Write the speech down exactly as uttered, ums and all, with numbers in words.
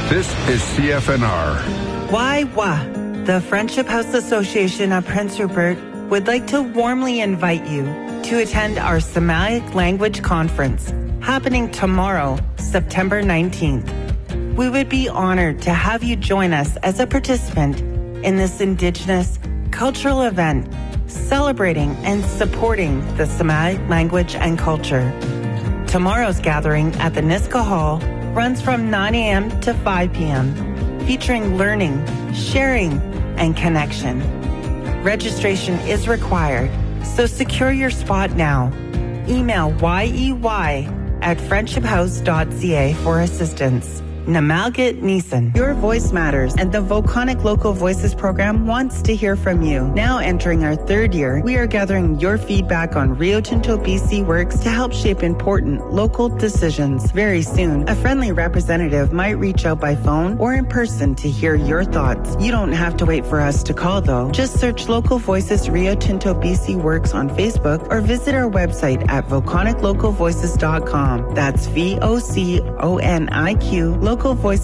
This is C F N R. Why, wah. The Friendship House Association of Prince Rupert would like to warmly invite you to attend our Semitic Language Conference happening tomorrow, September nineteenth. We would be honored to have you join us as a participant in this Indigenous cultural event celebrating and supporting the Semitic language and culture. Tomorrow's gathering at the Niska Hall runs from nine a.m. to five p.m., featuring learning, sharing, and connection. Registration is required, so secure your spot now. Email yey at friendship house dot c a for assistance. Namalgit Neeson. Your voice matters, and the Volcanic Local Voices program wants to hear from you. Now entering our third year, we are gathering your feedback on Rio Tinto B C works to help shape important local decisions. Very soon, a friendly representative might reach out by phone or in person to hear your thoughts. You don't have to wait for us to call, though. Just search Local Voices Rio Tinto B C Works on Facebook or visit our website at volcanic local voices dot com. That's V O C O N I Q Local Voices